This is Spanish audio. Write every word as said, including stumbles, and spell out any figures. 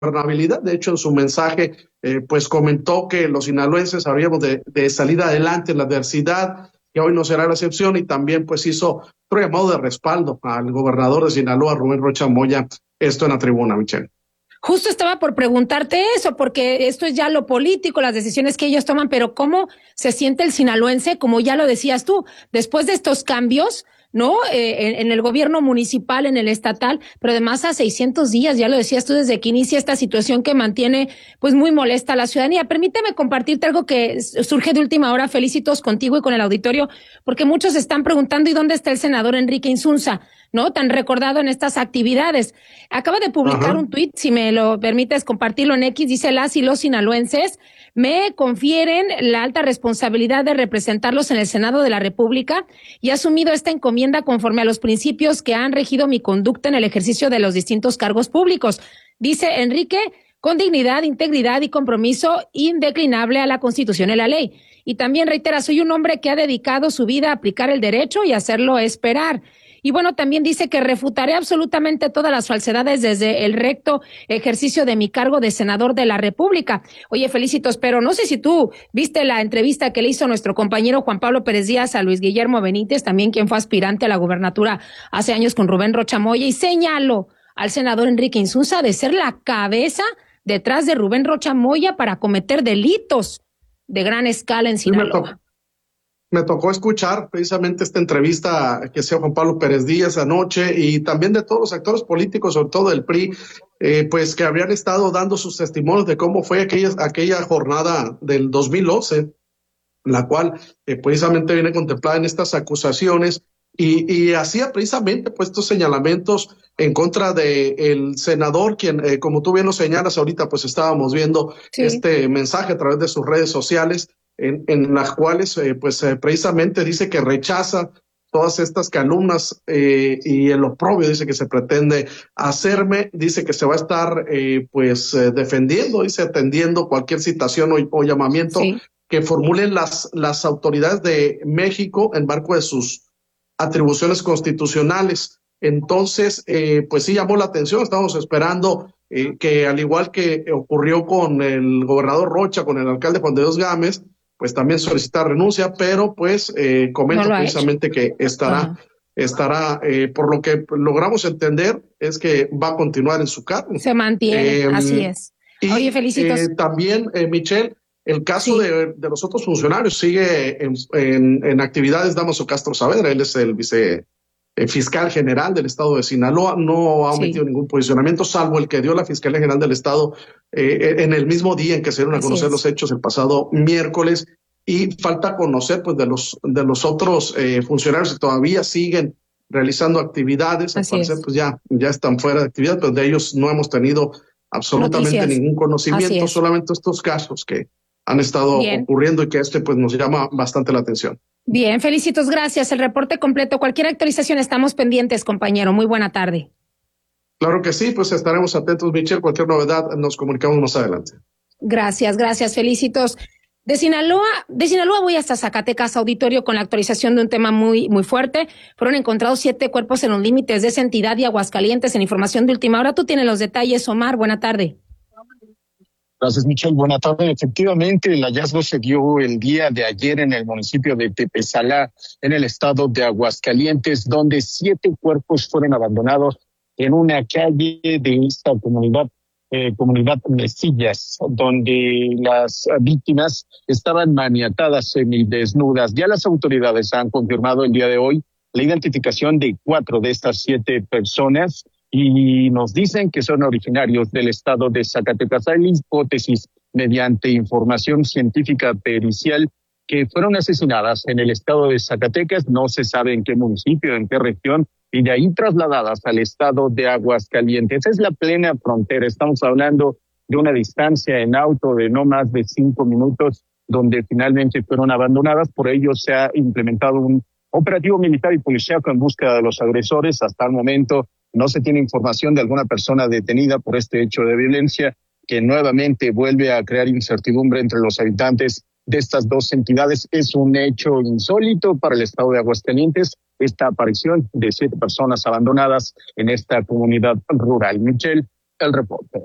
gobernabilidad. De hecho, en su mensaje, eh, pues comentó que los sinaloenses habríamos de, de salir adelante en la adversidad, que hoy no será la excepción, y también pues hizo otro llamado de respaldo al gobernador de Sinaloa, Rubén Rocha Moya, esto en la tribuna, Michelle. Justo estaba por preguntarte eso, porque esto es ya lo político, las decisiones que ellos toman, pero ¿cómo se siente el sinaloense? Como ya lo decías tú, después de estos cambios, ¿no? Eh, en, en el gobierno municipal, en el estatal, pero además a seiscientos días, ya lo decías tú, desde que inicia esta situación que mantiene pues muy molesta a la ciudadanía. Permíteme compartirte algo que surge de última hora, Felicitos, contigo y con el auditorio, porque muchos están preguntando ¿y dónde está el senador Enrique Insunza? ¿No? Tan recordado en estas actividades. Acaba de publicar Ajá. un tuit, si me lo permites compartirlo en X, dice: las y los sinaloenses me confieren la alta responsabilidad de representarlos en el Senado de la República y he asumido esta encomienda conforme a los principios que han regido mi conducta en el ejercicio de los distintos cargos públicos. Dice Enrique, con dignidad, integridad y compromiso indeclinable a la Constitución y la ley. Y también reitera, soy un hombre que ha dedicado su vida a aplicar el derecho y hacerlo esperar. Y bueno, también dice que refutaré absolutamente todas las falsedades desde el recto ejercicio de mi cargo de senador de la República. Oye, Felicitos, pero no sé si tú viste la entrevista que le hizo nuestro compañero Juan Pablo Pérez Díaz a Luis Guillermo Benítez, también quien fue aspirante a la gubernatura hace años con Rubén Rocha Moya, y señaló al senador Enrique Insunza de ser la cabeza detrás de Rubén Rocha Moya para cometer delitos de gran escala en Sinaloa. Me tocó escuchar precisamente esta entrevista que hacía Juan Pablo Pérez Díaz anoche y también de todos los actores políticos, sobre todo del P R I, eh, pues que habrían estado dando sus testimonios de cómo fue aquella, aquella jornada del dos mil once, la cual eh, precisamente viene contemplada en estas acusaciones y, y hacía precisamente pues estos señalamientos en contra de el senador, quien, eh, como tú bien lo señalas ahorita, pues estábamos viendo sí. este mensaje a través de sus redes sociales, En, en las cuales eh, pues eh, precisamente dice que rechaza todas estas calumnias eh, y el oprobio dice que se pretende hacerme, dice que se va a estar eh, pues eh, defendiendo, dice atendiendo cualquier citación o, o llamamiento sí. que formulen las, las autoridades de México en marco de sus atribuciones constitucionales. Entonces, eh, pues sí llamó la atención, estamos esperando eh, que al igual que ocurrió con el gobernador Rocha, con el alcalde Juan de Dios Gámez, pues también solicitar renuncia, pero pues eh, comenta no precisamente hecho. que estará, uh-huh. estará eh, por lo que logramos entender, es que va a continuar en su cargo. Se mantiene, eh, así es. Y, Oye, felicitos. Eh, también, eh, Michelle, el caso sí. de, de los otros funcionarios sigue en, en, en actividades. Damaso Castro Saavedra, él es el vice eh, fiscal general del estado de Sinaloa, no ha omitido sí. ningún posicionamiento, salvo el que dio la Fiscalía General del Estado eh, en el mismo día en que se dieron a Así conocer es. los hechos el pasado miércoles, y falta conocer pues de los de los otros eh, funcionarios que todavía siguen realizando actividades, al parecer pues ya, ya están fuera de actividad, pero de ellos no hemos tenido absolutamente Noticias. ningún conocimiento, solamente estos casos que han estado Bien. ocurriendo y que este pues nos llama bastante la atención. Bien, Felicitos, gracias. El reporte completo, cualquier actualización estamos pendientes, compañero. Muy buena tarde. Claro que sí, pues estaremos atentos, Michelle. Cualquier novedad nos comunicamos más adelante. Gracias, gracias, Felicitos. De Sinaloa, de Sinaloa voy hasta Zacatecas, auditorio, con la actualización de un tema muy, muy fuerte. Fueron encontrados siete cuerpos en los límites de esa entidad y Aguascalientes. En información de última hora, tú tienes los detalles, Omar. Buena tarde. Gracias, Michelle. Buena tarde. Efectivamente, el hallazgo se dio el día de ayer en el municipio de Tepesalá, en el estado de Aguascalientes, donde siete cuerpos fueron abandonados en una calle de esta comunidad, eh, comunidad Mesillas, donde las víctimas estaban maniatadas semidesnudas. Ya las autoridades han confirmado el día de hoy la identificación de cuatro de estas siete personas y nos dicen que son originarios del estado de Zacatecas. Hay la hipótesis, mediante información científica pericial, que fueron asesinadas en el estado de Zacatecas, no se sabe en qué municipio, en qué región, y de ahí trasladadas al estado de Aguascalientes. Es la plena frontera, estamos hablando de una distancia en auto de no más de cinco minutos, donde finalmente fueron abandonadas. Por ello se ha implementado un operativo militar y policíaco en búsqueda de los agresores. Hasta el momento no se tiene información de alguna persona detenida por este hecho de violencia, que nuevamente vuelve a crear incertidumbre entre los habitantes de estas dos entidades. Es un hecho insólito para el estado de Aguascalientes, esta aparición de siete personas abandonadas en esta comunidad rural. Michelle, el reporte.